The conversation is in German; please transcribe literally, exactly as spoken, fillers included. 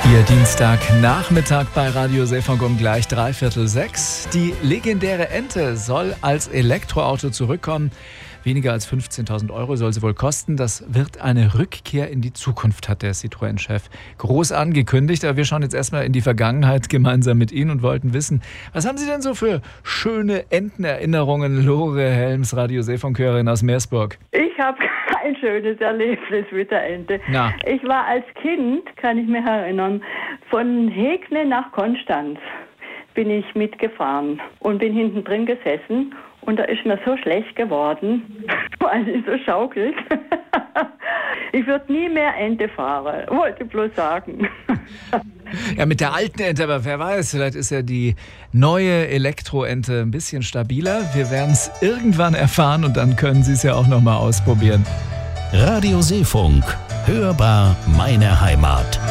Ihr Dienstagnachmittag bei Radio Seefunk um gleich dreiviertel sechs. Die legendäre Ente soll als Elektroauto zurückkommen. Weniger als fünfzehntausend Euro soll sie wohl kosten. Das wird eine Rückkehr in die Zukunft, hat der Citroën-Chef groß angekündigt. Aber wir schauen jetzt erstmal in die Vergangenheit gemeinsam mit Ihnen und wollten wissen, was haben Sie denn so für schöne Entenerinnerungen? Lore Helms, Radio Seefunk-Hörerin aus Meersburg. Ich habe kein schönes Erlebnis mit der Ente. Na. Ich war als Kind, kann ich mich erinnern, von Hegne nach Konstanz bin ich mitgefahren und bin hinten drin gesessen. Und da ist mir so schlecht geworden, weil sie so schaukelt. Ich würde nie mehr Ente fahren, wollte bloß sagen. Ja, mit der alten Ente, aber wer weiß, vielleicht ist ja die neue Elektroente ein bisschen stabiler. Wir werden es irgendwann erfahren und dann können Sie es ja auch nochmal ausprobieren. Radio Seefunk, hörbar meine Heimat.